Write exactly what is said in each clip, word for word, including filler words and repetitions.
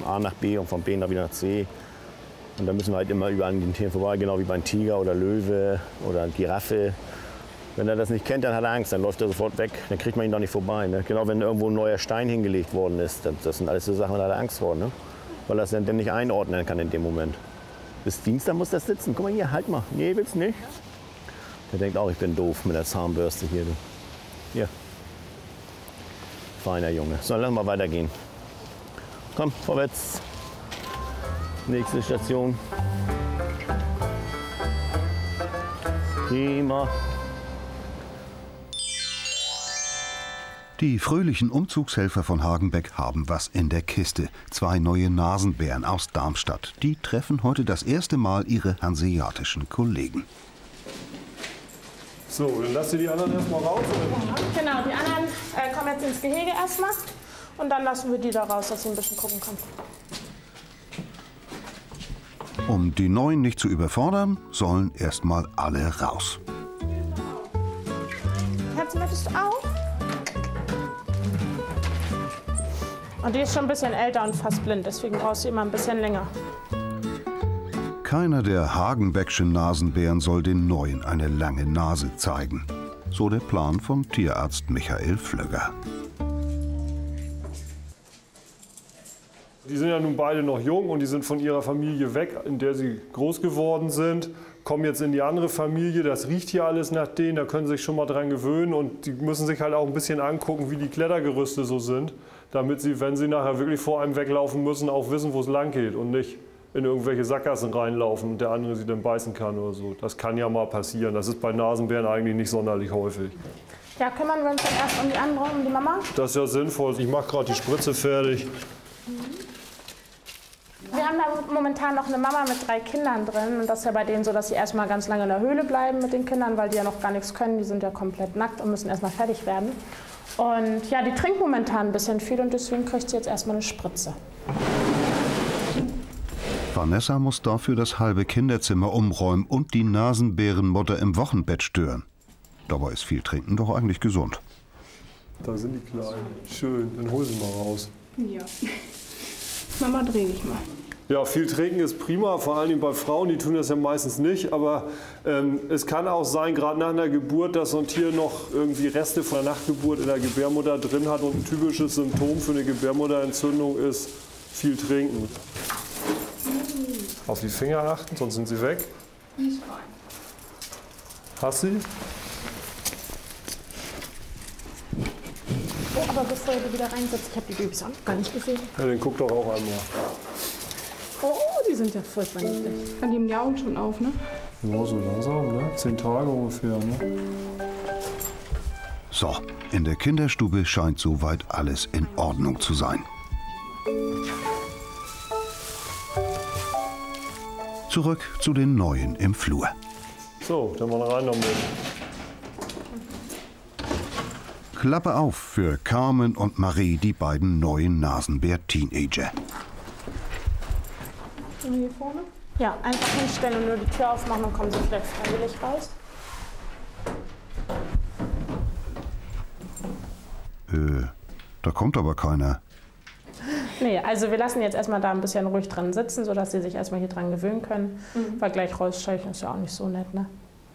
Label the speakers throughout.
Speaker 1: A nach B und von B nach wieder nach C. Und da müssen wir halt immer überall an den Tieren vorbei, genau wie beim Tiger oder Löwe oder Giraffe. Wenn er das nicht kennt, dann hat er Angst, dann läuft er sofort weg. Dann kriegt man ihn doch nicht vorbei. Ne? Genau, wenn irgendwo ein neuer Stein hingelegt worden ist, das, das sind alles so Sachen, da hat er Angst vor. Ne? Weil er es dann nicht einordnen kann in dem Moment. Bis Dienstag muss das sitzen. Guck mal hier, halt mal. Nee, willst nicht? Der denkt auch, ich bin doof mit der Zahnbürste hier. Du. Hier. Feiner Junge. So, lass mal weitergehen. Komm, vorwärts. Nächste Station. Prima.
Speaker 2: Die fröhlichen Umzugshelfer von Hagenbeck haben was in der Kiste. Zwei neue Nasenbären aus Darmstadt. Die treffen heute das erste Mal ihre hanseatischen Kollegen.
Speaker 3: So, dann lasst ihr die anderen erstmal raus.
Speaker 4: Ja, genau, die anderen äh, kommen jetzt ins Gehege erstmal. Und dann lassen wir die da raus, dass sie ein bisschen gucken können.
Speaker 2: Um die Neuen nicht zu überfordern, sollen erstmal alle raus.
Speaker 4: Herzen, möchtest du auch? Und die ist schon ein bisschen älter und fast blind, deswegen brauchst du immer ein bisschen länger.
Speaker 2: Keiner der Hagenbeckschen Nasenbären soll den Neuen eine lange Nase zeigen. So der Plan von Tierarzt Michael Flögger.
Speaker 3: Die sind ja nun beide noch jung und die sind von ihrer Familie weg, in der sie groß geworden sind. Kommen jetzt in die andere Familie, das riecht hier alles nach denen, da können sie sich schon mal dran gewöhnen. Und die müssen sich halt auch ein bisschen angucken, wie die Klettergerüste so sind, damit sie, wenn sie nachher wirklich vor einem weglaufen müssen, auch wissen, wo es lang geht und nicht in irgendwelche Sackgassen reinlaufen und der andere sie dann beißen kann oder so. Das kann ja mal passieren. Das ist bei Nasenbären eigentlich nicht sonderlich häufig.
Speaker 4: Ja, kümmern wir uns dann erst um die andere, um die Mama?
Speaker 3: Das ist ja sinnvoll. Ich mache gerade die Spritze fertig.
Speaker 4: Wir haben da momentan noch eine Mama mit drei Kindern drin. Und das ist ja bei denen so, dass sie erstmal ganz lange in der Höhle bleiben mit den Kindern, weil die ja noch gar nichts können. Die sind ja komplett nackt und müssen erstmal fertig werden. Und ja, die trinkt momentan ein bisschen viel und deswegen kriegt sie jetzt erstmal eine Spritze.
Speaker 2: Vanessa muss dafür das halbe Kinderzimmer umräumen und die Nasenbärenmutter im Wochenbett stören. Dabei ist viel Trinken doch eigentlich gesund.
Speaker 3: Da sind die Kleinen. Schön, dann hol sie mal raus.
Speaker 4: Ja. Mama, dreh dich mal.
Speaker 3: Ja, viel trinken ist prima, vor allem bei Frauen, die tun das ja meistens nicht. Aber ähm, es kann auch sein, gerade nach einer Geburt, dass so ein Tier noch irgendwie Reste von der Nachgeburt in der Gebärmutter drin hat. Und ein typisches Symptom für eine Gebärmutterentzündung ist viel trinken. Auf die Finger achten, sonst sind sie weg. Hast du sie?
Speaker 4: Oh, aber bevor du wieder reinsetzt, ich habe die Babys auch noch gar nicht gesehen.
Speaker 3: Ja, den guck doch auch einmal.
Speaker 4: Oh, die sind ja furchtbar niedlich.
Speaker 5: Dann nehmen die Augen schon auf, ne?
Speaker 3: Ja, so langsam, ne? Zehn Tage ungefähr, ne?
Speaker 2: So, in der Kinderstube scheint soweit alles in Ordnung zu sein. Zurück zu den Neuen im Flur.
Speaker 3: So, dann mal rein damit.
Speaker 2: Klappe auf für Carmen und Marie, die beiden neuen Nasenbär-Teenager.
Speaker 4: Hier vorne? Ja, einfach hinstellen und nur die Tür aufmachen, dann kommen sie vielleicht freiwillig raus.
Speaker 2: Äh, da kommt aber keiner.
Speaker 4: Nee, also wir lassen jetzt erstmal da ein bisschen ruhig dran sitzen, sodass sie sich erstmal hier dran gewöhnen können. Mhm. Weil gleich rausscheuchen ist ja auch nicht so nett, ne?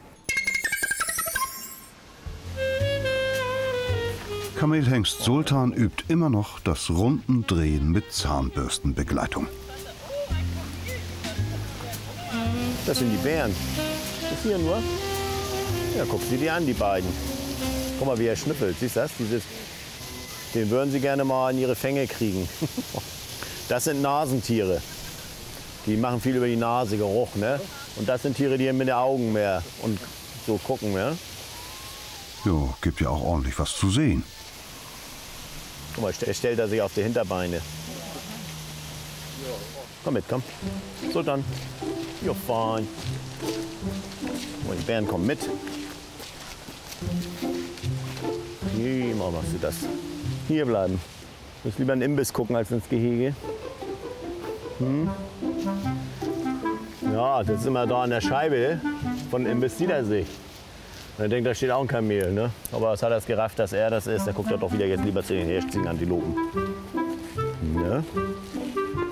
Speaker 2: Kamelhengst Sultan übt immer noch das Rundendrehen mit Zahnbürstenbegleitung.
Speaker 1: Das sind die Bären. Das hier nur. Ja, guck sie dir an, die beiden. Guck mal, wie er schnüffelt. Siehst du das? Dieses, den würden sie gerne mal in ihre Fänge kriegen. Das sind Nasentiere. Die machen viel über die Nase, Geruch, ne? Und das sind Tiere, die mit den Augen mehr und so gucken, ne?
Speaker 2: Jo, gibt ja auch ordentlich was zu sehen.
Speaker 1: Guck mal, st stellt er sich auf die Hinterbeine. Komm mit, komm. So dann. You're fine. Oh, die Bären kommen mit. Wie machst du das? Hier bleiben. Du musst lieber einen Imbiss gucken als ins Gehege. Hm? Ja, das ist immer da an der Scheibe von Imbiss sieht er sich. Er denkt, da steht auch ein Kamel, ne? Aber was hat er gerafft, dass er das ist? Der guckt doch wieder jetzt lieber zu den herzigen Antilopen. Ne?